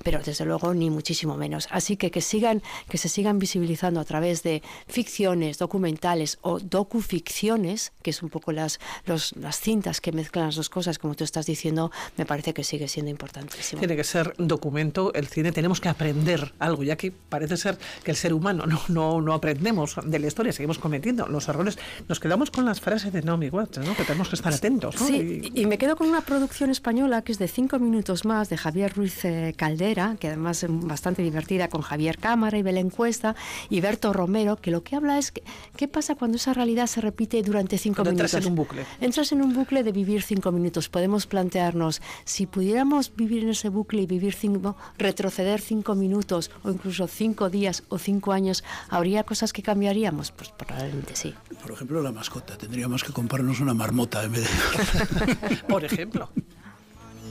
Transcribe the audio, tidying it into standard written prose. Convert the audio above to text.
pero desde luego ni muchísimo menos. Así que se sigan visibilizando a través de ficciones, documentales o docuficciones, que es un poco las cintas que mezclan las dos cosas, como tú estás diciendo, me parece que sigue siendo importantísimo. Tiene que ser documento, el cine, tenemos que aprender algo, ya que parece ser que el ser humano no aprendemos de la historia, seguimos cometiendo los errores. Nos quedamos con las frases de Naomi Watts, ¿no? Que tenemos que estar atentos, ¿no? Sí, y me quedo con una producción española que es de 5 minutos más, de Javier Ruiz Caldera, que además es bastante divertida, con Javier Cámara y Belén Cuesta y Berto Romero, que lo que habla es qué pasa cuando esa realidad se repite durante 5 minutos. Entras en un bucle. Entras en un bucle de vivir 5 minutos. Podemos plantearnos, si pudiéramos vivir en ese bucle y retroceder 5 minutos o incluso 5 días o 5 años, ¿habría cosas que cambiaríamos? Pues probablemente sí. Por ejemplo, la mascota. Tendríamos que comprarnos una marmota en vez de... Por ejemplo.